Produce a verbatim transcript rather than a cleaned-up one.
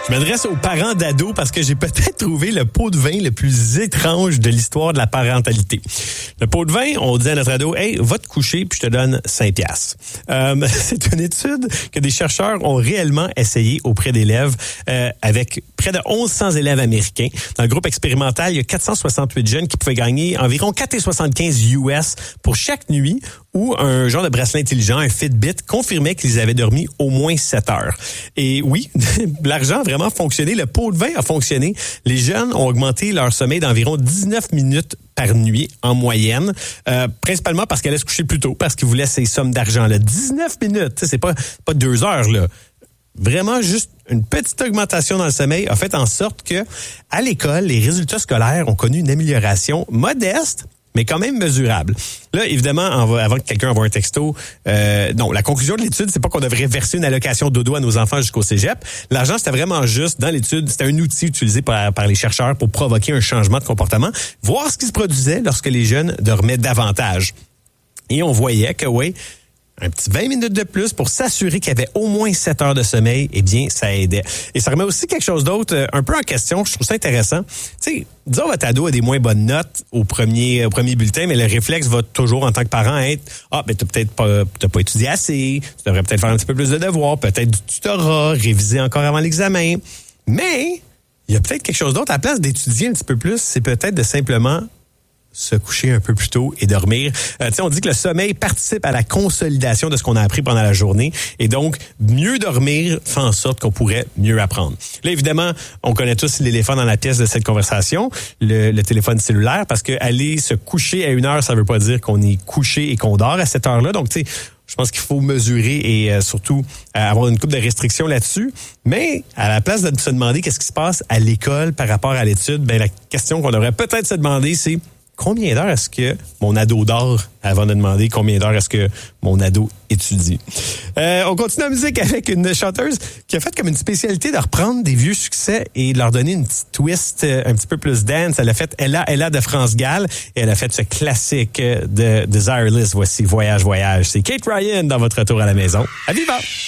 Je m'adresse aux parents d'ados parce que j'ai peut-être trouvé le pot de vin le plus étrange de l'histoire de la parentalité. Le pot de vin, on dit à notre ado, « Hey, va te coucher puis je te donne cinq piastres. Euh, » C'est une étude que des chercheurs ont réellement essayé auprès d'élèves euh, avec près de mille cent élèves américains. Dans le groupe expérimental, il y a quatre cent soixante-huit jeunes qui pouvaient gagner environ quatre virgule soixante-quinze U S pour chaque nuit où un genre de bracelet intelligent, un Fitbit, confirmait qu'ils avaient dormi au moins sept heures. Et oui, l'argent a vraiment fonctionné. Le pot de vin a fonctionné. Les jeunes ont augmenté leur sommeil d'environ dix-neuf minutes par nuit en moyenne, euh, principalement parce qu'elle allait se coucher plus tôt, parce qu'ils voulaient ces sommes d'argent-là. dix-neuf minutes, c'est pas, pas deux heures, là. Vraiment, juste une petite augmentation dans le sommeil a fait en sorte que, à l'école, les résultats scolaires ont connu une amélioration modeste, mais quand même mesurable. Là, évidemment, avant que quelqu'un envoie un texto, euh, non, la conclusion de l'étude, c'est pas qu'on devrait verser une allocation dodo à nos enfants jusqu'au cégep. L'argent, c'était vraiment juste, dans l'étude, c'était un outil utilisé par, par les chercheurs pour provoquer un changement de comportement, voir ce qui se produisait lorsque les jeunes dormaient davantage. Et on voyait que, oui, un petit vingt minutes de plus pour s'assurer qu'il y avait au moins sept heures de sommeil, eh bien, ça aidait. Et ça remet aussi quelque chose d'autre euh, un peu en question. Je trouve ça intéressant. Tu sais, disons votre ado a des moins bonnes notes au premier, au premier bulletin, mais le réflexe va toujours, en tant que parent, être « Ah, ben t'as peut-être pas, t'as pas étudié assez, tu devrais peut-être faire un petit peu plus de devoirs, peut-être du tutorat, réviser encore avant l'examen. » Mais il y a peut-être quelque chose d'autre. À la place d'étudier un petit peu plus, c'est peut-être de simplement se coucher un peu plus tôt et dormir. Euh, tu sais, on dit que le sommeil participe à la consolidation de ce qu'on a appris pendant la journée et donc mieux dormir fait en sorte qu'on pourrait mieux apprendre. Là, évidemment, on connaît tous l'éléphant dans la pièce de cette conversation, le, le téléphone cellulaire, parce que aller se coucher à une heure, ça veut pas dire qu'on est couché et qu'on dort à cette heure-là. Donc, tu sais, je pense qu'il faut mesurer et euh, surtout euh, avoir une couple de restrictions là-dessus. Mais à la place de se demander qu'est-ce qui se passe à l'école par rapport à l'étude, ben la question qu'on devrait peut-être se demander, c'est combien d'heures est-ce que mon ado dort avant de demander combien d'heures est-ce que mon ado étudie. Euh, on continue la musique avec une chanteuse qui a fait comme une spécialité de reprendre des vieux succès et de leur donner une petite twist un petit peu plus dance. Elle a fait Ella Ella de France Gall et elle a fait ce classique de Desireless. Voici Voyage Voyage. C'est Kate Ryan dans votre retour à la maison. À viva!